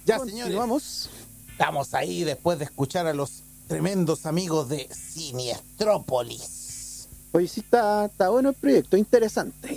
Ya, señores, Continuamos. estamos ahí después de escuchar a los tremendos amigos de Siniestrópolis. Oye, sí, está bueno el proyecto, interesante.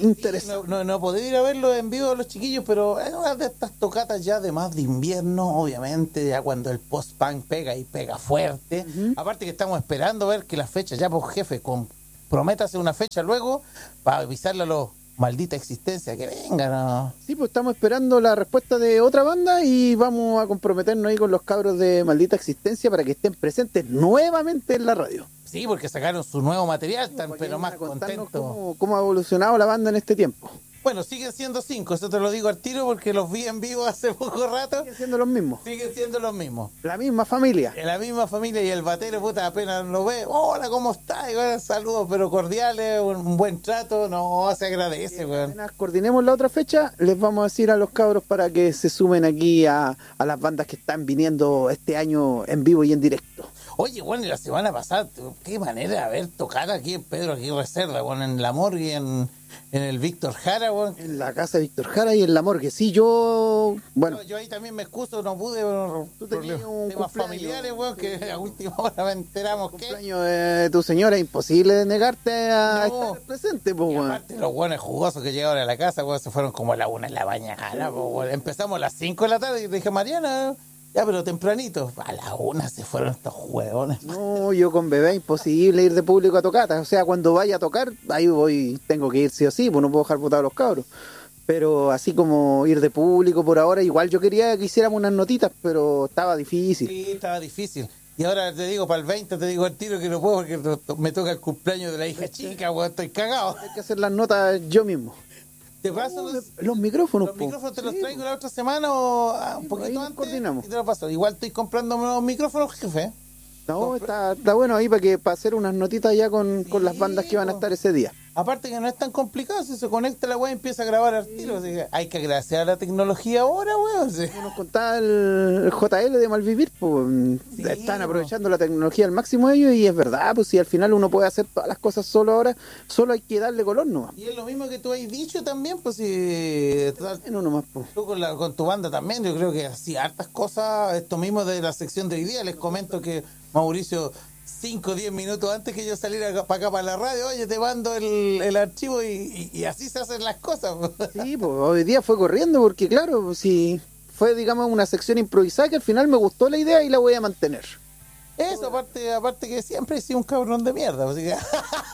No podía ir a verlo en vivo a los chiquillos, pero es una de estas tocatas ya de más de invierno, obviamente, ya cuando el post-punk pega y pega fuerte. Aparte que estamos esperando ver que la fecha, ya pues jefe, prométase una fecha luego para avisarle a los maldita existencia que vengan, ¿no? Sí, pues estamos esperando la respuesta de otra banda y vamos a comprometernos ahí con los cabros de Maldita Existencia para que estén presentes nuevamente en la radio. Sí, porque sacaron su nuevo material, están pero más contentos. contentos. ¿Cómo ha evolucionado la banda en este tiempo? Bueno, siguen siendo 5, eso te lo digo al tiro porque los vi en vivo hace poco rato. Siguen siendo los mismos. Siguen siendo los mismos. La misma familia. La misma familia y el batero, puta, apenas lo ve. Hola, ¿cómo está? Y bueno, saludos, pero cordiales, un buen trato. No, se agradece, weón. Apenas coordinemos la otra fecha, les vamos a decir a los cabros para que se sumen aquí a las bandas que están viniendo este año en vivo y en directo. Oye, bueno, y la semana pasada, qué manera de haber tocado aquí en Pedro Aguirre Cerda, bueno, en la morgue, en el Víctor Jara, bueno. En la casa de Víctor Jara y en la morgue. Sí, yo... Bueno. Yo ahí también me excuso, no pude, tú tenías un temas familiares, weón, que a última hora me enteramos que... El cumpleaños de tu señora, imposible de negarte a estar presente, pues, weón. Aparte, los buenos jugosos que llegaron a la casa, weón, se fueron como a la 1 de la mañana, pues, weón. Empezamos a las 5 de la tarde y dije, Mariana... Ya, pero tempranito. A la 1 se fueron estos huevones. No, yo con bebé imposible ir de público a tocatas. O sea, cuando vaya a tocar, ahí voy, tengo que ir sí o sí, pues no puedo dejar botados a los cabros. Pero así como ir de público por ahora, igual yo quería que hiciéramos unas notitas, pero estaba difícil. Sí, estaba difícil. Y ahora te digo, para el 20 te digo al tiro que no puedo porque me toca el cumpleaños de la hija chica, weón, estoy cagado. Hay que hacer las notas yo mismo. ¿Te paso los micrófonos? Los micrófonos te los traigo la otra semana o un poquito antes. Coordinamos. Y te lo paso. Igual estoy comprando nuevos micrófonos, jefe. No, está bueno ahí para hacer unas notitas ya con las bandas que van a estar ese día. Aparte que no es tan complicado, si se conecta la web y empieza a grabar al tiro. Así que hay que agradecer a la tecnología ahora, weón. Sí. Nos contaba el JL de Malvivir, pues están aprovechando la tecnología al máximo ellos y es verdad, pues si al final uno puede hacer todas las cosas solo ahora, solo hay que darle color nomás. Y es lo mismo que tú has dicho también, pues si... No nomás, pues. Tú con tu banda también, yo creo que así hartas cosas, esto mismo de la sección de hoy día, les comento que Mauricio... 5 o 10 minutos antes que yo saliera para acá para la radio, oye, te mando el archivo y así se hacen las cosas. Sí, pues hoy día fue corriendo porque claro, si fue digamos una sección improvisada que al final me gustó la idea y la voy a mantener. Eso, aparte que siempre he sido un cabrón de mierda, así que...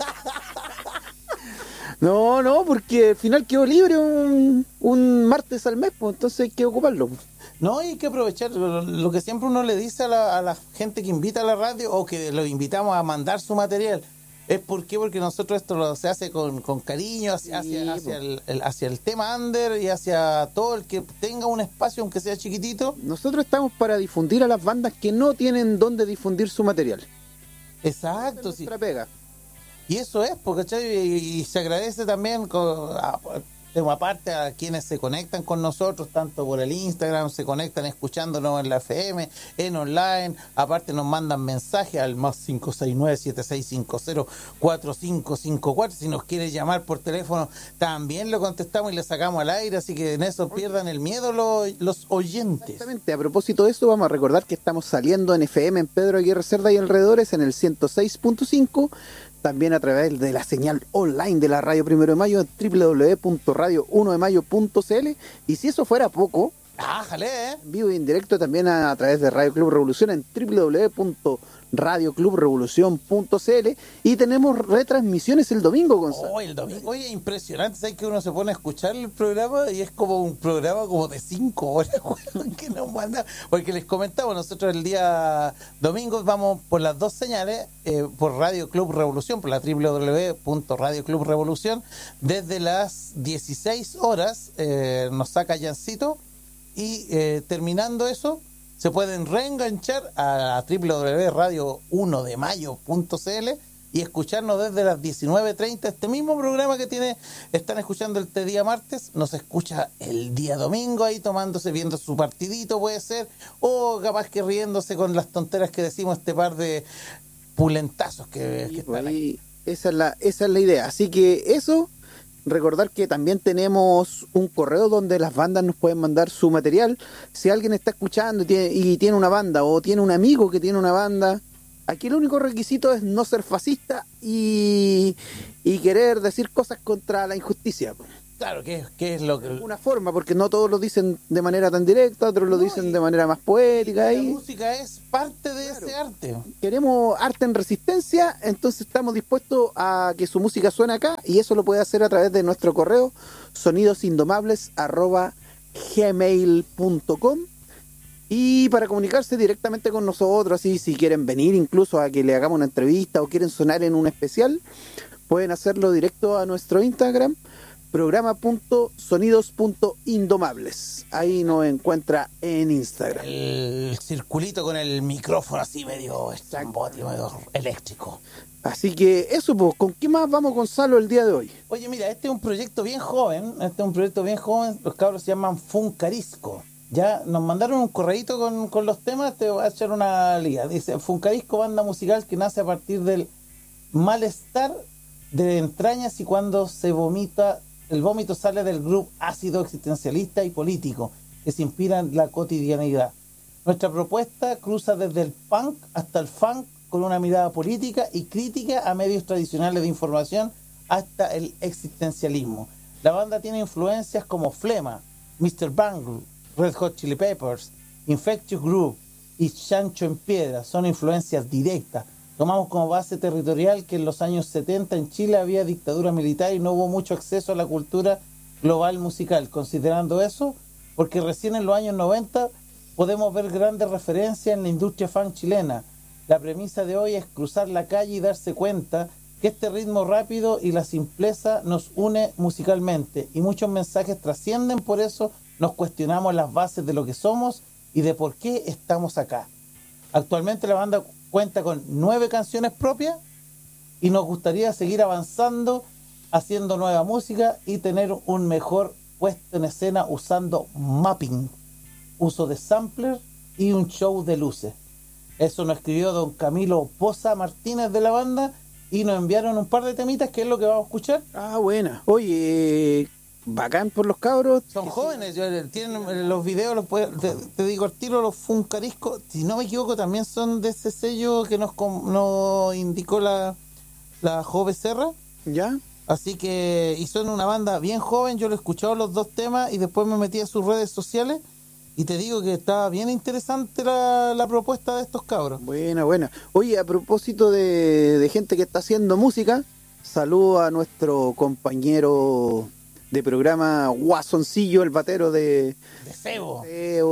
No, porque al final quedó libre un martes al mes, pues entonces hay que ocuparlo. No, hay que aprovechar lo que siempre uno le dice a la gente que invita a la radio o que los invitamos a mandar su material. Porque nosotros esto se hace con cariño hacia el tema under y hacia todo el que tenga un espacio, aunque sea chiquitito. Nosotros estamos para difundir a las bandas que no tienen dónde difundir su material. Exacto. Esa es nuestra pega. Y eso es, porque y se agradece también aparte a quienes se conectan con nosotros, tanto por el Instagram, se conectan escuchándonos en la FM, en online, aparte nos mandan mensajes al más 569-7650-4554, si nos quiere llamar por teléfono también lo contestamos y le sacamos al aire, así que en eso pierdan el miedo los oyentes. Exactamente, a propósito de eso vamos a recordar que estamos saliendo en FM en Pedro Aguirre Cerda y alrededores en el 106.5, también a través de la señal online de la Radio Primero de Mayo, www.radio1demayo.cl, y si eso fuera poco, en vivo y en directo también a través de Radio Club Revolución en www.radioclubrevolucion.cl, y tenemos retransmisiones el domingo, Gonzalo. El domingo, oye, impresionante, ¿sabes? Que uno se pone a escuchar el programa y es como un programa como de 5 horas, que nos manda, porque les comentamos, nosotros el día domingo vamos por las dos señales, por Radio Club Revolución, por la www.radioclubrevolucion, desde las 16 horas nos saca Jancito y terminando eso se pueden reenganchar a www.radio1demayo.cl y escucharnos desde las 19:30. Este mismo programa que están escuchando este día martes, nos escucha el día domingo ahí tomándose, viendo su partidito, puede ser, o capaz que riéndose con las tonteras que decimos este par de pulentazos que están ahí. Esa es la idea. Así que eso, Recordar que también tenemos un correo donde las bandas nos pueden mandar su material. Si alguien está escuchando y tiene una banda o tiene un amigo que tiene una banda, aquí el único requisito es no ser fascista y querer decir cosas contra la injusticia. Claro, ¿qué es lo que...? Una forma, porque no todos lo dicen de manera tan directa, otros lo dicen de manera más poética. La música es parte de ese arte. Queremos arte en resistencia, entonces estamos dispuestos a que su música suene acá, y eso lo puede hacer a través de nuestro correo sonidosindomables@gmail.com. Y para comunicarse directamente con nosotros, así si quieren venir incluso a que le hagamos una entrevista o quieren sonar en un especial, pueden hacerlo directo a nuestro Instagram, programa.sonidos.indomables. Ahí nos encuentra en Instagram. El circulito con el micrófono así medio estrambótico, medio eléctrico. Así que eso, pues, ¿con qué más vamos, Gonzalo, el día de hoy? Oye, mira, este es un proyecto bien joven. Los cabros se llaman Funcarisco. Ya nos mandaron un correíto con los temas, te voy a echar una liga. Dice, Funcarisco, banda musical que nace a partir del malestar de entrañas y cuando se vomita, el vómito sale del grupo ácido existencialista y político que se inspira en la cotidianidad. Nuestra propuesta cruza desde el punk hasta el funk con una mirada política y crítica a medios tradicionales de información hasta el existencialismo. La banda tiene influencias como Flema, Mr. Bangle, Red Hot Chili Peppers, Infectious Groove y Chancho en Piedra. Son influencias directas. Tomamos como base territorial que en los años 70 en Chile había dictadura militar y no hubo mucho acceso a la cultura global musical. Considerando eso, porque recién en los años 90 podemos ver grandes referencias en la industria funk chilena. La premisa de hoy es cruzar la calle y darse cuenta que este ritmo rápido y la simpleza nos une musicalmente y muchos mensajes trascienden, por eso nos cuestionamos las bases de lo que somos y de por qué estamos acá. Actualmente la banda cuenta con 9 canciones propias y nos gustaría seguir avanzando, haciendo nueva música y tener un mejor puesto en escena usando mapping, uso de sampler y un show de luces. Eso nos escribió don Camilo Poza Martínez de la banda y nos enviaron un par de temitas que es lo que vamos a escuchar. Ah, buena. Oye, bacán por los cabros. Son jóvenes, tienen los videos, te digo al tiro, los Funcarisco, si no me equivoco, también son de ese sello que nos indicó la Jove Serra. ¿Ya? Así que, y son una banda bien joven, yo lo he escuchado los 2 temas y después me metí a sus redes sociales y te digo que está bien interesante la propuesta de estos cabros. Buena. Oye, a propósito de gente que está haciendo música, saludo a nuestro compañero de programa Guasoncillo, el batero de Sebo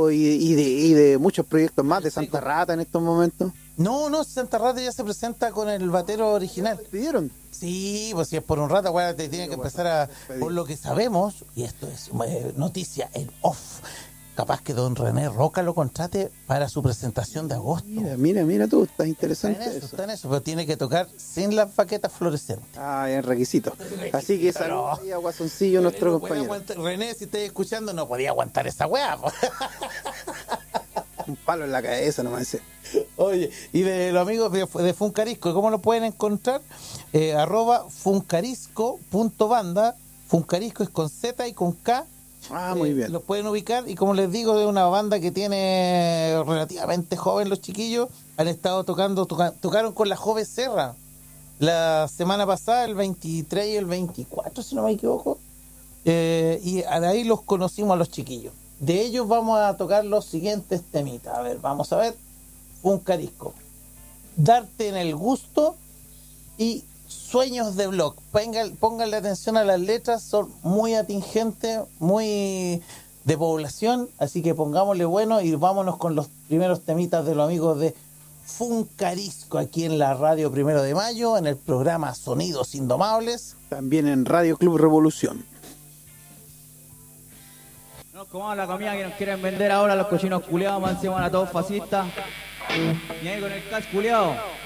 y de muchos proyectos más, de Santa Rata en estos momentos. No, Santa Rata ya se presenta con el batero original. ¿Pidieron? Sí, pues si es por un rato, bueno, te tiene que empezar a... Por lo que sabemos, y esto es noticia en off, capaz que don René Roca lo contrate para su presentación de agosto. Mira tú, está interesante está en eso, pero tiene que tocar sin las baquetas fluorescentes. Ah, es requisito. Así que saludos a Guasoncillo, nuestro compañero. René, si estás escuchando, no podía aguantar esa weá. Un palo en la cabeza, nomás ese. Oye, y de los amigos de Funcarisco, ¿cómo lo pueden encontrar? @funcarisco.banda. Funcarisco es con Z y con K. Ah, muy bien. Los pueden ubicar y como les digo, es una banda que tiene relativamente joven los chiquillos. Han estado tocaron con la Jove Serra la semana pasada, el 23 y el 24, si no me equivoco. Y de ahí los conocimos a los chiquillos. De ellos vamos a tocar los siguientes temitas. A ver, vamos a ver. Funcarisco. Darte en el gusto y Sueños de Blog. Pónganle atención a las letras, son muy atingentes, muy de población, así que pongámosle bueno y vámonos con los primeros temitas de los amigos de Funcarisco aquí en la radio 1 de Mayo, en el programa Sonidos Indomables. También en Radio Club Revolución. No comamos la comida que nos quieren vender ahora los cochinos culiados, más encima a todos fascistas. Y ahí con el cas culiado.